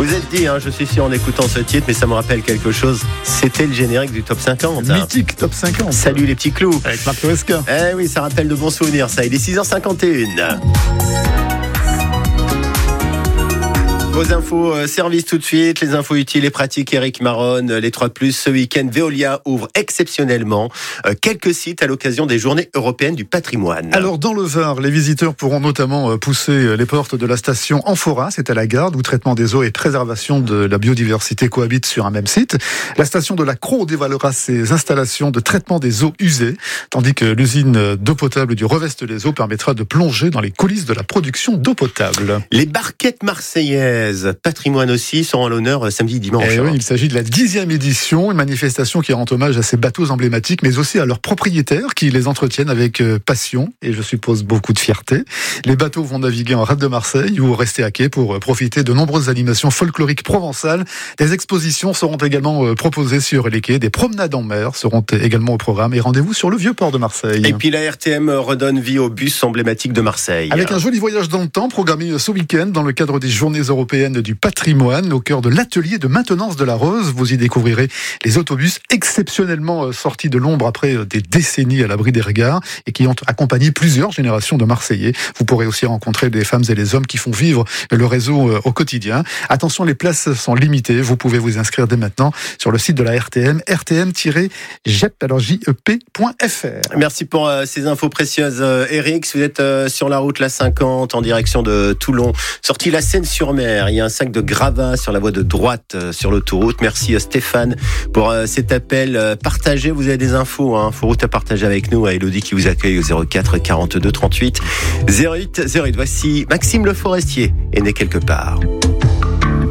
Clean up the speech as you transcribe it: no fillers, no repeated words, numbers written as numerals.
Vous êtes dit, je suis sûr en écoutant ce titre, mais ça me rappelle quelque chose. C'était le générique du Top 50. Mythique Top 50. Salut les petits clous. Avec Marc Toesca. Eh oui, ça rappelle de bons souvenirs, ça. Il est 6h51. Vos infos service tout de suite, les infos utiles et pratiques. Eric Maronne, les 3+. Ce week-end, Veolia ouvre exceptionnellement quelques sites à l'occasion des Journées européennes du patrimoine. Alors dans le Var, les visiteurs pourront notamment pousser les portes de la station Amphora, c'est à la Garde, où traitement des eaux et préservation de la biodiversité cohabitent sur un même site. La station de la Crau dévoilera ses installations de traitement des eaux usées, tandis que l'usine d'eau potable du Revest-les-Eaux permettra de plonger dans les coulisses de la production d'eau potable. Les barquettes marseillaises, patrimoine aussi, seront à l'honneur samedi et dimanche. Oui, il s'agit de la 10e édition, une manifestation qui rend hommage à ces bateaux emblématiques, mais aussi à leurs propriétaires qui les entretiennent avec passion et je suppose beaucoup de fierté. Les bateaux vont naviguer en rade de Marseille ou rester à quai pour profiter de nombreuses animations folkloriques provençales. Des expositions seront également proposées sur les quais, des promenades en mer seront également au programme et rendez-vous sur le vieux port de Marseille. Et puis la RTM redonne vie aux bus emblématiques de Marseille. Avec un joli voyage dans le temps programmé ce week-end dans le cadre des Journées européennes du patrimoine, au cœur de l'atelier de maintenance de la Rose. Vous y découvrirez les autobus exceptionnellement sortis de l'ombre après des décennies à l'abri des regards et qui ont accompagné plusieurs générations de Marseillais. Vous pourrez aussi rencontrer des femmes et des hommes qui font vivre le réseau au quotidien. Attention, les places sont limitées. Vous pouvez vous inscrire dès maintenant sur le site de la RTM, rtm-jep.fr. Merci pour ces infos précieuses, Eric. Si vous êtes sur la route la 50 en direction de Toulon, sortie la Seine-sur-Mer, il y a un sac de gravats sur la voie de droite sur l'autoroute. Merci Stéphane pour cet appel partagé. Vous avez des infos, route à partager avec nous, à Elodie qui vous accueille au 04 42 38 08 08. Voici Maxime Le Forestier, est né quelque part.